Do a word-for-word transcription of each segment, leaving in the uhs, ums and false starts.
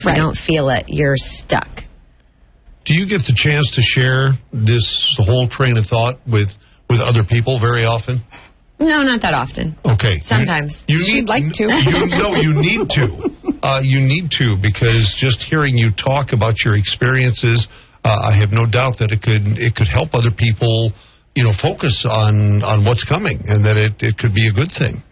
If right. you don't feel it, you're stuck. Do you get the chance to share this whole train of thought with, with other people very often? No, not that often. Okay. Sometimes. You, you need like to. You, no, you need to. Uh, you need to, because just hearing you talk about your experiences, uh, I have no doubt that it could it could help other people, you know, focus on, on what's coming, and that it, it could be a good thing.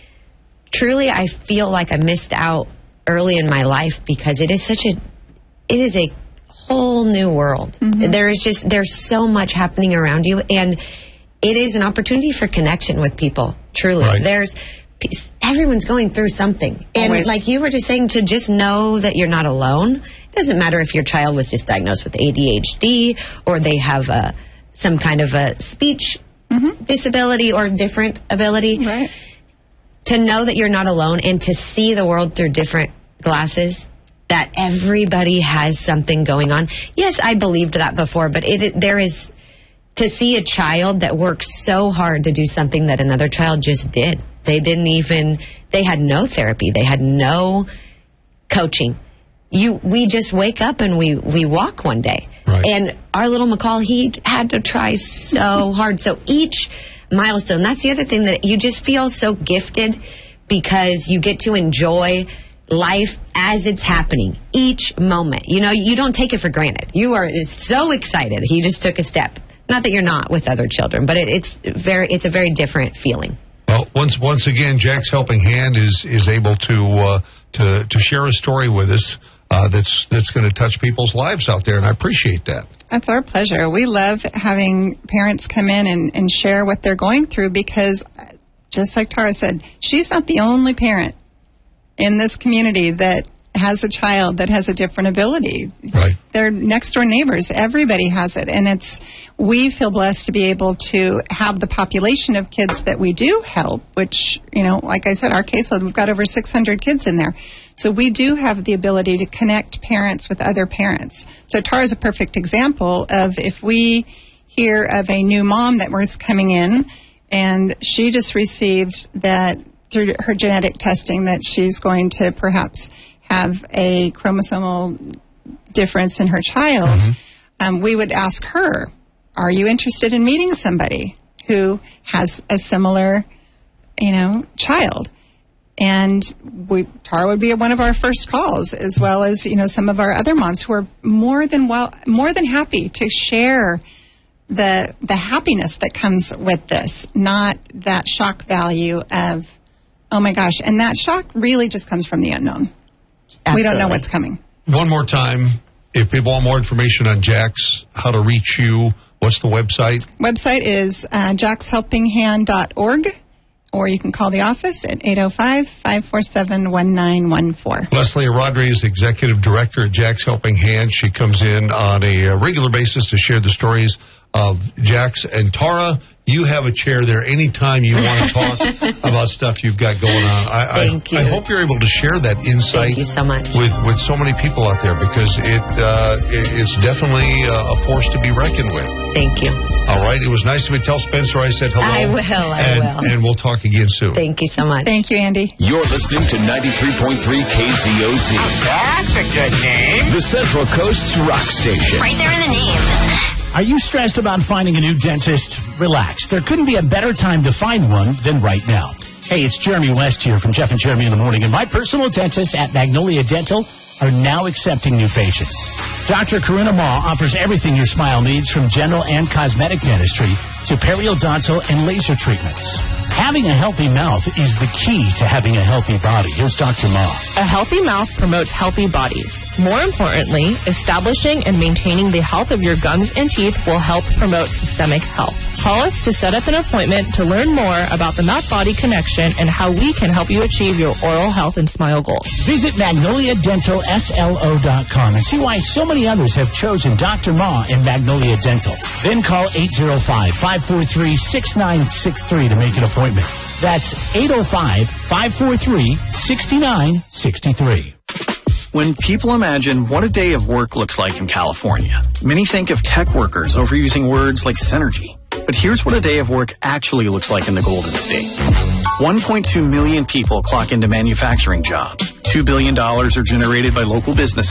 Truly, I feel like I missed out early in my life because it is such a, it is a whole new world. Mm-hmm. There is just, there's so much happening around you, and it is an opportunity for connection with people. Truly. Right. There's, everyone's going through something. And Always. Like you were just saying, to just know that you're not alone. It doesn't matter if your child was just diagnosed with A D H D or they have a, some kind of a speech mm-hmm. disability or different ability. Right. To know that you're not alone and to see the world through different glasses, that everybody has something going on. Yes, I believed that before, but it, there is, to see a child that works so hard to do something that another child just did. They didn't even, they had no therapy. They had no coaching. You, we just wake up and we, we walk one day. Right. And our little McCall, he had to try so hard. So each milestone, that's the other thing, that you just feel so gifted because you get to enjoy life as it's happening, each moment. You know, you don't take it for granted. You are so excited. He just took a step. Not that you're not with other children, but it, it's very, it's a very different feeling. Well, once once again, Jack's Helping Hand is is able to uh, to to share a story with us uh, that's that's going to touch people's lives out there, and I appreciate that. That's our pleasure. We love having parents come in and, and share what they're going through because, just like Tara said, she's not the only parent in this community that has a child that has a different ability. Right. They're next door neighbors. Everybody has it. And it's, we feel blessed to be able to have the population of kids that we do help, which, you know, like I said, our caseload, we've got over six hundred kids in there. So we do have the ability to connect parents with other parents. So Tara's a perfect example of if we hear of a new mom that was coming in and she just received that through her genetic testing that she's going to perhaps have a chromosomal difference in her child, mm-hmm. um, we would ask her, are you interested in meeting somebody who has a similar, you know, child? And we, Tara would be one of our first calls, as well as, you know, some of our other moms who are more than well, more than happy to share the the happiness that comes with this, not that shock value of, oh my gosh. And that shock really just comes from the unknown. Absolutely. We don't know what's coming. One more time, if people want more information on Jack's, how to reach you, what's the website? Website is uh, jacks helping hand dot org, or you can call the office at eight oh five, five four seven, one nine one four. Leslie Rodri is Executive Director at Jack's Helping Hand. She comes in on a regular basis to share the stories of Jack's and Tara. You have a chair there anytime you want to talk about stuff you've got going on. I, Thank I, you. I hope you're able to share that insight Thank you so much. with, with so many people out there, because it, uh, it it's definitely uh, a force to be reckoned with. Thank you. All right. It was nice to meet. Tell Spencer I said hello. I will. I and, will. And we'll talk again soon. Thank you so much. Thank you, Andy. You're listening to ninety-three point three K Z O Z. That's a good name. The Central Coast's rock station. Right there in the name. Are you stressed about finding a new dentist? Relax. There couldn't be a better time to find one than right now. Hey, it's Jeremy West here from Jeff and Jeremy in the Morning, and my personal dentists at Magnolia Dental are now accepting new patients. Doctor Karina Ma offers everything your smile needs, from general and cosmetic dentistry to periodontal and laser treatments. Having a healthy mouth is the key to having a healthy body. Here's Doctor Ma. A healthy mouth promotes healthy bodies. More importantly, establishing and maintaining the health of your gums and teeth will help promote systemic health. Call us to set up an appointment to learn more about the mouth-body connection and how we can help you achieve your oral health and smile goals. Visit magnolia dental S L O dot com and see why so many others have chosen Doctor Ma and Magnolia Dental. Then call eight oh five, five four three, six nine six three to make an appointment. That's eight oh five, five four three, six nine six three. When people imagine what a day of work looks like in California, many think of tech workers overusing words like synergy. But here's what a day of work actually looks like in the Golden State. one point two million people clock into manufacturing jobs. two billion dollars are generated by local businesses.